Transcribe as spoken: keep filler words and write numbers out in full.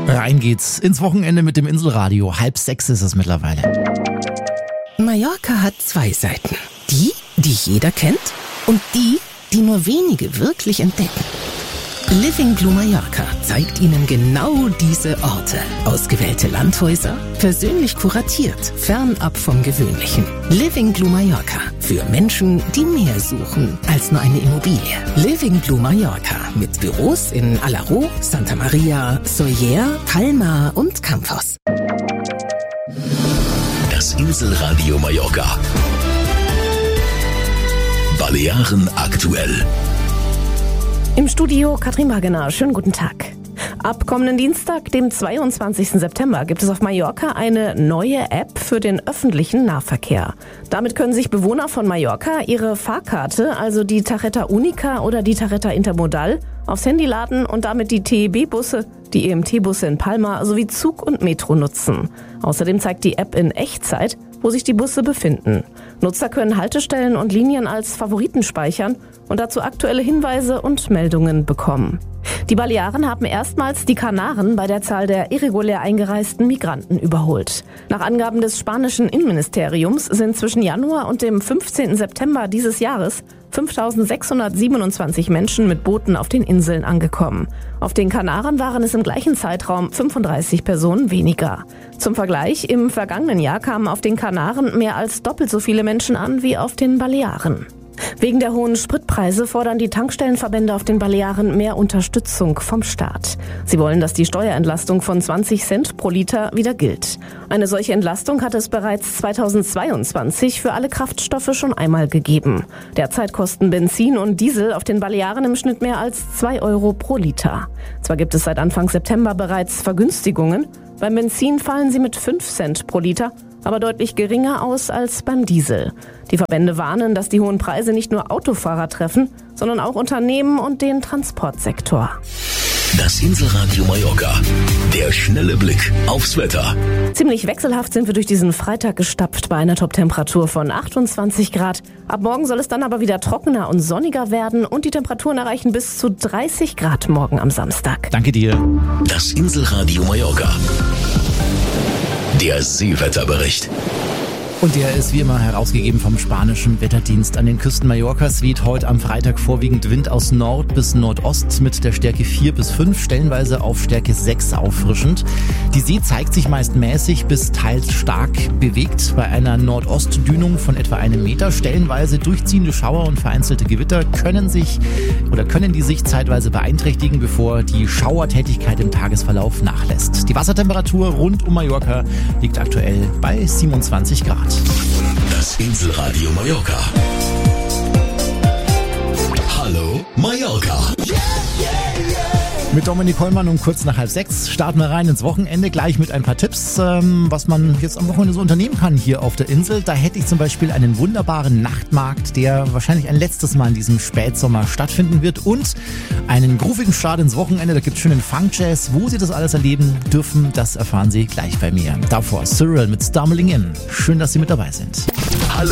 Rein geht's ins Wochenende mit dem Inselradio. Halb sechs ist es mittlerweile. Mallorca hat zwei Seiten. Die, die jeder kennt und die, die nur wenige wirklich entdecken. Living Blue Mallorca zeigt Ihnen genau diese Orte. Ausgewählte Landhäuser, persönlich kuratiert, fernab vom Gewöhnlichen. Living Blue Mallorca. Für Menschen, die mehr suchen als nur eine Immobilie. Living Blue Mallorca. Mit Büros in Alaró, Santa Maria, Sóller, Palma und Campos. Das Inselradio Mallorca. Balearen aktuell. Im Studio Katrin Wagener. Schönen guten Tag. Ab kommenden Dienstag, dem zweiundzwanzigsten September, gibt es auf Mallorca eine neue App für den öffentlichen Nahverkehr. Damit können sich Bewohner von Mallorca ihre Fahrkarte, also die Tarjeta Única oder die Tarjeta Intermodal, aufs Handy laden und damit die T E B-Busse, die E M T-Busse in Palma sowie Zug und Metro nutzen. Außerdem zeigt die App in Echtzeit, wo sich die Busse befinden. Nutzer können Haltestellen und Linien als Favoriten speichern und dazu aktuelle Hinweise und Meldungen bekommen. Die Balearen haben erstmals die Kanaren bei der Zahl der irregulär eingereisten Migranten überholt. Nach Angaben des spanischen Innenministeriums sind zwischen Januar und dem fünfzehnten September dieses Jahres fünftausendsechshundertsiebenundzwanzig Menschen mit Booten auf den Inseln angekommen. Auf den Kanaren waren es im gleichen Zeitraum fünfunddreißig Personen weniger. Zum Vergleich, im vergangenen Jahr kamen auf den Kanaren mehr als doppelt so viele Menschen an wie auf den Balearen. Wegen der hohen Spritpreise fordern die Tankstellenverbände auf den Balearen mehr Unterstützung vom Staat. Sie wollen, dass die Steuerentlastung von zwanzig Cent pro Liter wieder gilt. Eine solche Entlastung hat es bereits zweitausendzweiundzwanzig für alle Kraftstoffe schon einmal gegeben. Derzeit kosten Benzin und Diesel auf den Balearen im Schnitt mehr als zwei Euro pro Liter. Zwar gibt es seit Anfang September bereits Vergünstigungen, beim Benzin fallen sie mit fünf Cent pro Liter, aber deutlich geringer aus als beim Diesel. Die Verbände warnen, dass die hohen Preise nicht nur Autofahrer treffen, sondern auch Unternehmen und den Transportsektor. Das Inselradio Mallorca. Der schnelle Blick aufs Wetter. Ziemlich wechselhaft sind wir durch diesen Freitag gestapft bei einer Toptemperatur von achtundzwanzig Grad. Ab morgen soll es dann aber wieder trockener und sonniger werden und die Temperaturen erreichen bis zu dreißig Grad morgen am Samstag. Danke dir. Das Inselradio Mallorca. Der Seewetterbericht. Und der ist wie immer herausgegeben vom spanischen Wetterdienst. An den Küsten Mallorcas weht heute am Freitag vorwiegend Wind aus Nord bis Nordost mit der Stärke vier bis fünf, stellenweise auf Stärke sechs auffrischend. Die See zeigt sich meist mäßig bis teils stark bewegt. Bei einer Nordostdünung von etwa einem Meter, stellenweise durchziehende Schauer und vereinzelte Gewitter können sich oder können die Sicht zeitweise beeinträchtigen, bevor die Schauertätigkeit im Tagesverlauf nachlässt. Die Wassertemperatur rund um Mallorca liegt aktuell bei siebenundzwanzig Grad. Das Inselradio Mallorca. Hallo Mallorca. Mit Dominik Hollmann um kurz nach halb sechs starten wir rein ins Wochenende, gleich mit ein paar Tipps, ähm, was man jetzt am Wochenende so unternehmen kann hier auf der Insel. Da hätte ich zum Beispiel einen wunderbaren Nachtmarkt, der wahrscheinlich ein letztes Mal in diesem Spätsommer stattfinden wird und einen groovigen Start ins Wochenende. Da gibt es schönen Funk-Jazz. Wo Sie das alles erleben dürfen, das erfahren Sie gleich bei mir. Davor Cyril mit Stumbling In. Schön, dass Sie mit dabei sind. Hallo